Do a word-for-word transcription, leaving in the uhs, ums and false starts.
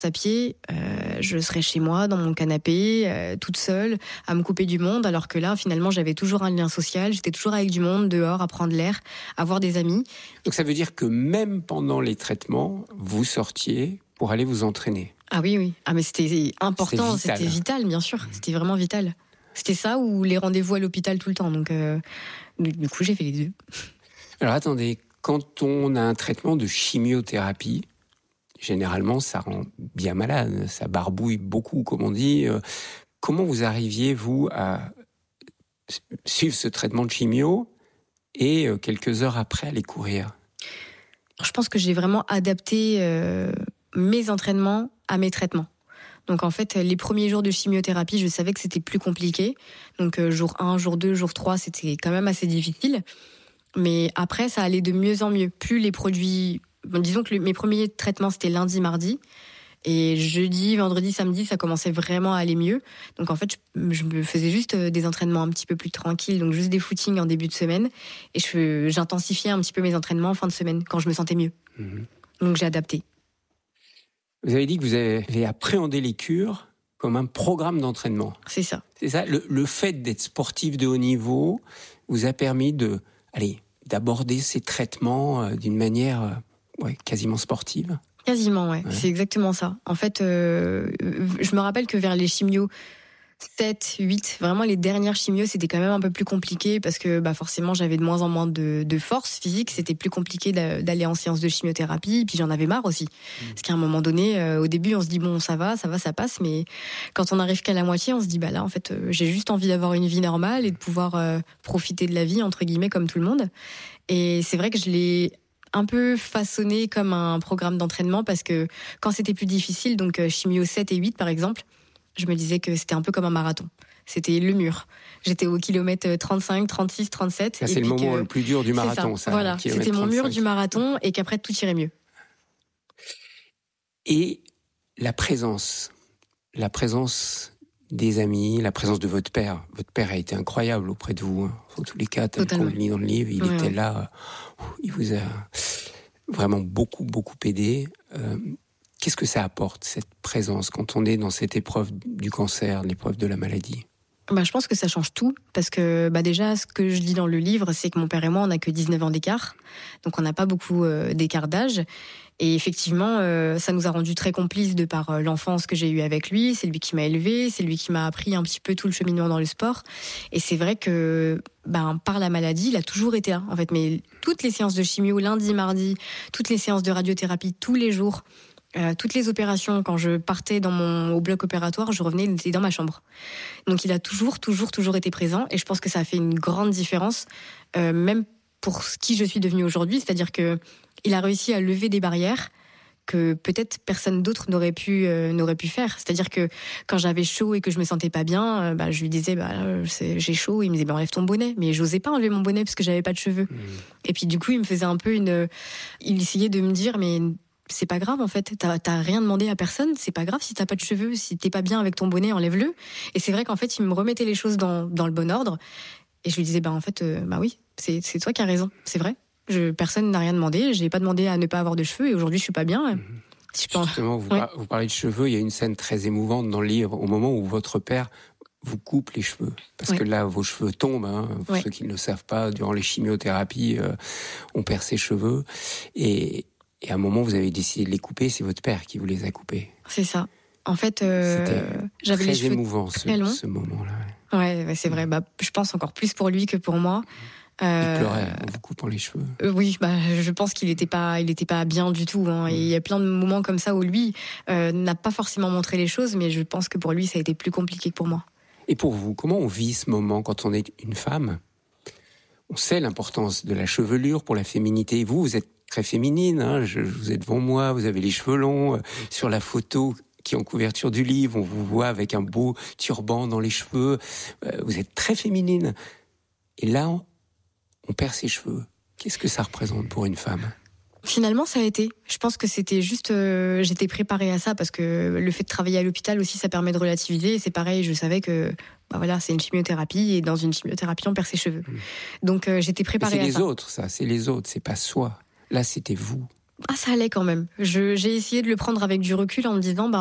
à pied, euh, je serais chez moi, dans mon canapé, euh, toute seule, à me couper du monde, alors que là, finalement, j'avais toujours un lien social, j'étais toujours avec du monde, dehors, à prendre l'air, à voir des amis. Donc ça veut dire que même pendant les traitements, vous sortiez pour aller vous entraîner? Ah oui, oui. Ah mais c'était important, c'était vital, c'était vital, bien sûr. C'était vraiment vital. C'était ça ou les rendez-vous à l'hôpital tout le temps. Donc, euh, du coup, j'ai fait les deux. Alors attendez, quand on a un traitement de chimiothérapie, généralement, ça rend bien malade, ça barbouille beaucoup, comme on dit. Comment vous arriviez, vous, à suivre ce traitement de chimio et quelques heures après aller courir? Je pense que j'ai vraiment adapté euh, mes entraînements à mes traitements. Donc en fait, les premiers jours de chimiothérapie, je savais que c'était plus compliqué. Donc euh, jour un, jour deux, jour trois, c'était quand même assez difficile. Mais après, ça allait de mieux en mieux. Plus les produits... Bon, disons que le, mes premiers traitements, c'était lundi, mardi. Et jeudi, vendredi, samedi, ça commençait vraiment à aller mieux. Donc en fait, je, je me faisais juste des entraînements un petit peu plus tranquilles, donc juste des footings en début de semaine. Et je, j'intensifiais un petit peu mes entraînements en fin de semaine, quand je me sentais mieux. Mmh. Donc j'ai adapté. Vous avez dit que vous avez appréhendé les cures comme un programme d'entraînement. C'est ça. C'est ça. Le, le fait d'être sportif de haut niveau vous a permis de, allez, d'aborder ces traitements euh, d'une manière euh, ouais, quasiment sportive. Quasiment, ouais. ouais. C'est exactement ça. En fait, euh, je me rappelle que vers les chimios sept, huit, vraiment les dernières chimios, c'était quand même un peu plus compliqué parce que bah forcément j'avais de moins en moins de, de force physique, c'était plus compliqué d'aller en séance de chimiothérapie, puis j'en avais marre aussi. Mmh. Parce qu'à un moment donné, euh, au début on se dit bon ça va, ça va, ça passe, mais quand on arrive qu'à la moitié, on se dit bah là en fait euh, j'ai juste envie d'avoir une vie normale et de pouvoir euh, profiter de la vie entre guillemets comme tout le monde. Et c'est vrai que je l'ai un peu façonné comme un programme d'entraînement parce que quand c'était plus difficile, donc euh, chimio sept et huit par exemple, je me disais que c'était un peu comme un marathon. C'était le mur. J'étais au kilomètre trente-cinq, trente-six, trente-sept. Ça, c'est le moment que, le plus dur du marathon, ça. ça. Voilà, c'était mon mur du marathon et qu'après tout irait mieux. Et la présence, la présence des amis, la présence de votre père. Votre père a été incroyable auprès de vous. Hein. En tous les cas, tel qu'on le lit dans le livre, il ouais, était ouais. là. Il vous a vraiment beaucoup, beaucoup aidé. Euh, Qu'est-ce que ça apporte, cette présence, quand on est dans cette épreuve du cancer, l'épreuve de la maladie ? Bah, je pense que ça change tout, parce que bah, déjà, ce que je lis dans le livre, c'est que mon père et moi, on n'a que dix-neuf ans d'écart, donc on n'a pas beaucoup euh, d'écart d'âge. Et effectivement, euh, ça nous a rendus très complices de par euh, l'enfance que j'ai eue avec lui. C'est lui qui m'a élevée, c'est lui qui m'a appris un petit peu tout le cheminement dans le sport. Et c'est vrai que ben, par la maladie, il a toujours été là, en fait. Mais toutes les séances de chimio, lundi, mardi, toutes les séances de radiothérapie, tous les jours, Euh, toutes les opérations, quand je partais dans mon, au bloc opératoire, je revenais, il était dans ma chambre. Donc il a toujours, toujours, toujours été présent et je pense que ça a fait une grande différence, euh, même pour qui je suis devenue aujourd'hui. C'est-à-dire que il a réussi à lever des barrières que peut-être personne d'autre n'aurait pu, euh, n'aurait pu faire. C'est-à-dire que quand j'avais chaud et que je me sentais pas bien, euh, bah, je lui disais bah, c'est, j'ai chaud, il me disait bah, enlève ton bonnet. Mais j'osais pas enlever mon bonnet parce que j'avais pas de cheveux. Mmh. Et puis du coup, il me faisait un peu une... Il essayait de me dire mais... c'est pas grave en fait, t'as, t'as rien demandé à personne, c'est pas grave si t'as pas de cheveux, si t'es pas bien avec ton bonnet, enlève-le. Et c'est vrai qu'en fait, il me remettait les choses dans, dans le bon ordre. Et je lui disais, bah en fait, euh, bah oui, c'est, c'est toi qui as raison, c'est vrai. Je, personne n'a rien demandé, j'ai pas demandé à ne pas avoir de cheveux et aujourd'hui je suis pas bien. Mmh. Si je Justement, vous, ouais. par, vous parlez de cheveux, il y a une scène très émouvante dans le livre, au moment où votre père vous coupe les cheveux. Parce ouais. que là, vos cheveux tombent, hein, pour ouais. ceux qui ne le savent pas, durant les chimiothérapies, euh, on perd ses cheveux. Et Et à un moment, vous avez décidé de les couper, c'est votre père qui vous les a coupés. C'est ça. En fait, euh, C'était j'avais très les cheveux émouvant, très ce, longs. ce moment-là. Ouais, ouais c'est vrai. Bah, je pense encore plus pour lui que pour moi. Euh, il pleurait en vous coupant les cheveux. Euh, oui, bah, je pense qu'il n'était pas, il était pas bien du tout. Hein. Mmh. Et il y a plein de moments comme ça où lui euh, n'a pas forcément montré les choses, mais je pense que pour lui, ça a été plus compliqué que pour moi. Et pour vous, comment on vit ce moment quand on est une femme ? On sait l'importance de la chevelure pour la féminité. Vous, vous êtes très féminine, hein, je, vous êtes devant moi, vous avez les cheveux longs. Euh, sur la photo qui est en couverture du livre, on vous voit avec un beau turban dans les cheveux. Euh, vous êtes très féminine. Et là, on, on perd ses cheveux. Qu'est-ce que ça représente pour une femme ? Finalement, ça a été. Je pense que c'était juste... Euh, j'étais préparée à ça parce que le fait de travailler à l'hôpital aussi, ça permet de relativiser. Et c'est pareil, je savais que bah voilà, c'est une chimiothérapie et dans une chimiothérapie, on perd ses cheveux. Mmh. Donc, euh, j'étais préparée à ça. C'est les autres, ça. C'est les autres, c'est pas soi. Là, c'était vous. Ah, ça allait quand même. Je, j'ai essayé de le prendre avec du recul en me disant, bah,